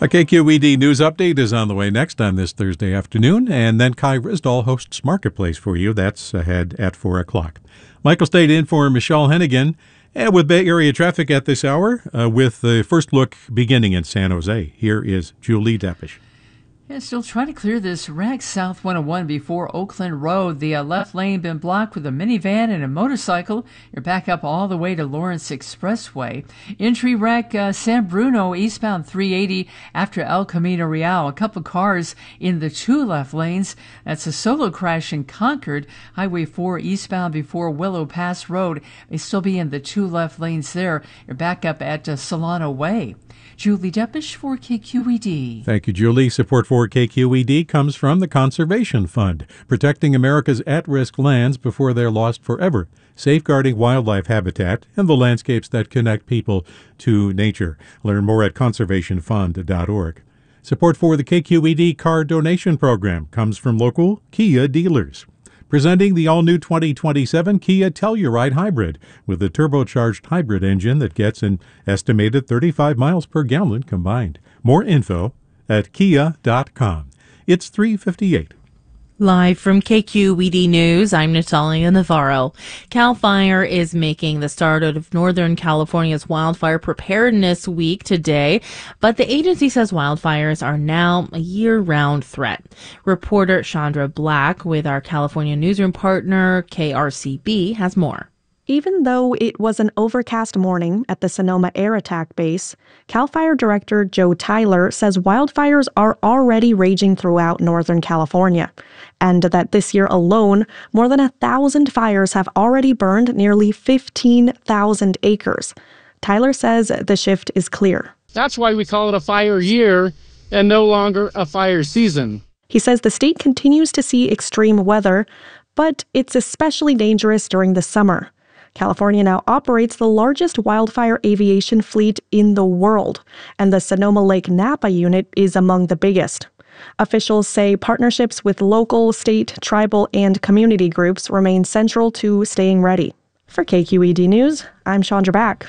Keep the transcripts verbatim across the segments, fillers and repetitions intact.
A K Q E D News Update is on the way next on this Thursday afternoon, and then Kai Risdall hosts Marketplace for you. That's ahead at four o'clock. Michael stayed in for Michelle Hennigan, and with Bay Area traffic at this hour, uh, with the first look beginning in San Jose. Here is Julie Deppish. Yeah, still trying to clear this wreck south one oh one before Oakland Road. The uh, left lane been blocked with a minivan and a motorcycle. You're back up all the way to Lawrence Expressway. Entry wreck uh, San Bruno eastbound three eighty after El Camino Real. A couple cars in the two left lanes. That's a solo crash in Concord. Highway four eastbound before Willow Pass Road. May still be in the two left lanes there. You're back up at uh, Solano Way. Julie Deppish for K Q E D. Thank you, Julie. Support for K Q E D comes from the Conservation Fund, protecting America's at-risk lands before they're lost forever, safeguarding wildlife habitat and the landscapes that connect people to nature. Learn more at conservation fund dot org. Support for the K Q E D car donation program comes from local Kia dealers. Presenting the all-new twenty twenty-seven Kia Telluride Hybrid with a turbocharged hybrid engine that gets an estimated thirty-five miles per gallon combined. More info at kia dot com. It's three fifty-eight. Live from K Q E D News, I'm Natalia Navarro. CAL FIRE is making the start of Northern California's Wildfire Preparedness Week today, but the agency says wildfires are now a year-round threat. Reporter Chandra Black with our California newsroom partner K R C B has more. Even though it was an overcast morning at the Sonoma Air Attack Base, CAL FIRE Director Joe Tyler says wildfires are already raging throughout Northern California, and that this year alone, more than a thousand fires have already burned nearly fifteen thousand acres. Tyler says the shift is clear. That's why we call it a fire year and no longer a fire season. He says the state continues to see extreme weather, but it's especially dangerous during the summer. California now operates the largest wildfire aviation fleet in the world, and the Sonoma Lake Napa unit is among the biggest. Officials say partnerships with local, state, tribal, and community groups remain central to staying ready. For K Q E D News, I'm Chandra Back.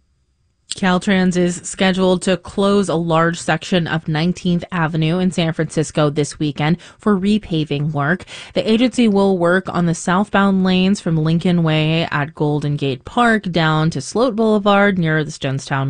Caltrans is scheduled to close a large section of nineteenth Avenue in San Francisco this weekend for repaving work. The agency will work on the southbound lanes from Lincoln Way at Golden Gate Park down to Sloat Boulevard near the Jonestown